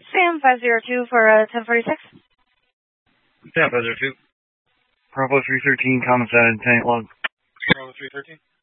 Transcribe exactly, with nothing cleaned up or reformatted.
Sam five zero two for uh, ten forty-six. Sam five zero two. Bravo three thirteen, common side, tank log. Bravo three thirteen.